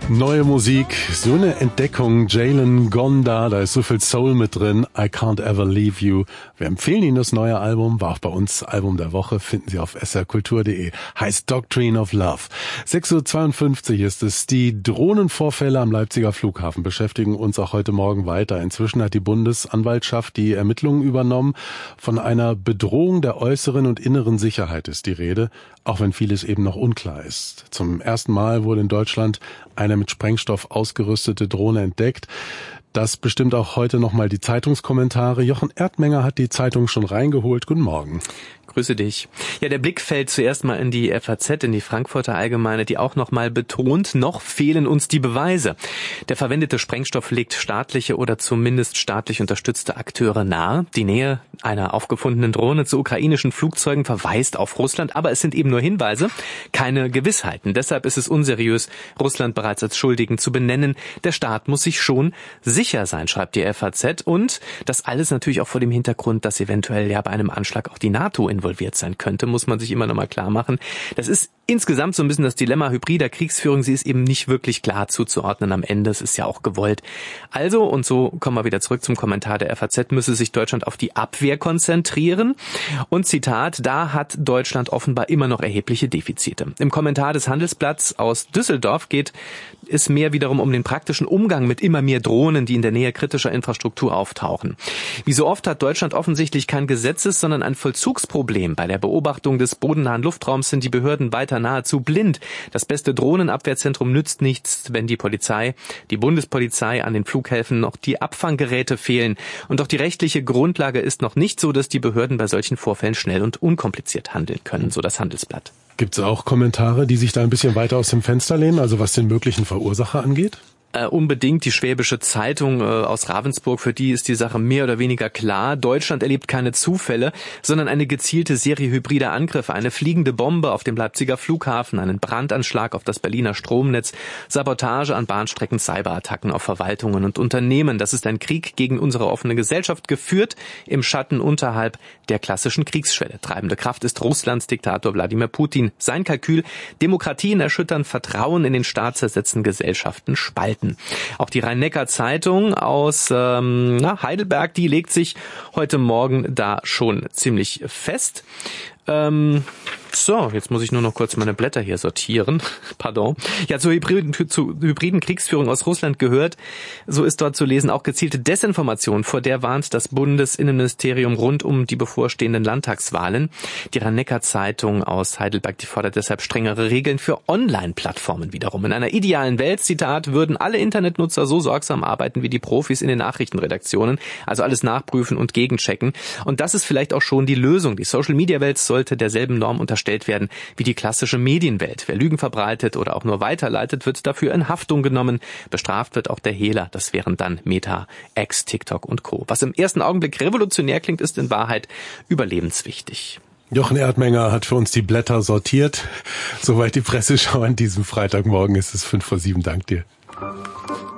Neue Musik, so eine Entdeckung, Jalen Gonda, da ist so viel Soul mit drin, I Can't Ever Leave You. Wir empfehlen Ihnen das neue Album, war auch bei uns Album der Woche, finden Sie auf srkultur.de, heißt Doctrine of Love. 6:52 Uhr ist es. Die Drohnenvorfälle am Leipziger Flughafen beschäftigen uns auch heute Morgen weiter. Inzwischen hat die Bundesanwaltschaft die Ermittlungen übernommen. Von einer Bedrohung der äußeren und inneren Sicherheit ist die Rede, auch wenn vieles eben noch unklar ist. Zum ersten Mal wurde in Deutschland eine mit Sprengstoff ausgerüstete Drohne entdeckt. Das bestimmt auch heute nochmal die Zeitungskommentare. Jochen Erdmenger hat die Zeitung schon reingeholt. Guten Morgen. Grüße dich. Ja, der Blick fällt zuerst mal in die FAZ, in die Frankfurter Allgemeine, die auch nochmal betont, noch fehlen uns die Beweise. Der verwendete Sprengstoff legt staatliche oder zumindest staatlich unterstützte Akteure nahe. Die Nähe einer aufgefundenen Drohne zu ukrainischen Flugzeugen verweist auf Russland, aber es sind eben nur Hinweise, keine Gewissheiten. Deshalb ist es unseriös, Russland bereits als Schuldigen zu benennen. Der Staat muss sich schon sicher sein, schreibt die FAZ. Und das alles natürlich auch vor dem Hintergrund, dass eventuell ja bei einem Anschlag auch die NATO involviert sein könnte, muss man sich immer noch mal klar machen. Das ist insgesamt so ein bisschen das Dilemma hybrider Kriegsführung. Sie ist eben nicht wirklich klar zuzuordnen am Ende. Es ist ja auch gewollt. Also, und so kommen wir wieder zurück zum Kommentar der FAZ, müsse sich Deutschland auf die Abwehr konzentrieren. Und Zitat, da hat Deutschland offenbar immer noch erhebliche Defizite. Im Kommentar des Handelsblatts aus Düsseldorf geht es mehr wiederum um den praktischen Umgang mit immer mehr Drohnen, die in der Nähe kritischer Infrastruktur auftauchen. Wie so oft hat Deutschland offensichtlich kein Gesetzes-, sondern ein Vollzugsproblem. Bei der Beobachtung des bodennahen Luftraums sind die Behörden weiter nahezu blind. Das beste Drohnenabwehrzentrum nützt nichts, wenn die Bundespolizei an den Flughäfen noch die Abfanggeräte fehlen. Und auch die rechtliche Grundlage ist noch nicht so, dass die Behörden bei solchen Vorfällen schnell und unkompliziert handeln können, so das Handelsblatt. Gibt es auch Kommentare, die sich da ein bisschen weiter aus dem Fenster lehnen, also was den möglichen Verursacher angeht? Unbedingt die Schwäbische Zeitung aus Ravensburg, für die ist die Sache mehr oder weniger klar. Deutschland erlebt keine Zufälle, sondern eine gezielte Serie hybrider Angriffe. Eine fliegende Bombe auf dem Leipziger Flughafen, einen Brandanschlag auf das Berliner Stromnetz, Sabotage an Bahnstrecken, Cyberattacken auf Verwaltungen und Unternehmen. Das ist ein Krieg gegen unsere offene Gesellschaft, geführt im Schatten unterhalb der klassischen Kriegsschwelle. Treibende Kraft ist Russlands Diktator Wladimir Putin. Sein Kalkül, Demokratien erschüttern, Vertrauen in den Staat zersetzen, Gesellschaften spalten. Auch die Rhein-Neckar-Zeitung aus Heidelberg, die legt sich heute Morgen da schon ziemlich fest. So, jetzt muss ich nur noch kurz meine Blätter hier sortieren. Pardon. Ja, zur hybriden Kriegsführung aus Russland gehört, so ist dort zu lesen, auch gezielte Desinformation, vor der warnt das Bundesinnenministerium rund um die bevorstehenden Landtagswahlen. Die Rhein-Neckar-Zeitung aus Heidelberg, die fordert deshalb strengere Regeln für Online-Plattformen wiederum. In einer idealen Welt, Zitat, würden alle Internetnutzer so sorgsam arbeiten wie die Profis in den Nachrichtenredaktionen, also alles nachprüfen und gegenchecken. Und das ist vielleicht auch schon die Lösung. Die Social-Media-Welt sollte derselben Norm unterstellt werden wie die klassische Medienwelt. Wer Lügen verbreitet oder auch nur weiterleitet, wird dafür in Haftung genommen. Bestraft wird auch der Hehler. Das wären dann Meta, X, TikTok und Co. Was im ersten Augenblick revolutionär klingt, ist in Wahrheit überlebenswichtig. Jochen Erdmenger hat für uns die Blätter sortiert. Soweit die Presseschau an diesem Freitagmorgen. Ist es 6:55. Dank dir.